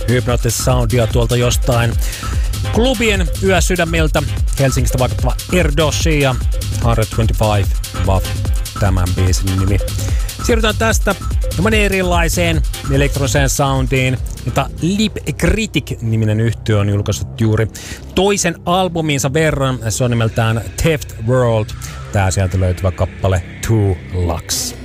Hypnotic Soundia tuolta jostain klubien yösydämiltä. Helsingistä vaikuttava Erdoshi ja 125 Watt tämän biisin nimi. Siirrytään tästä hieman erilaiseen elektroniseen soundiin, jota Lip Critic-niminen yhtye on julkaissut juuri toisen albuminsa verran. Se on nimeltään Theft World. Tää sieltä löytyvä kappale Two Lux.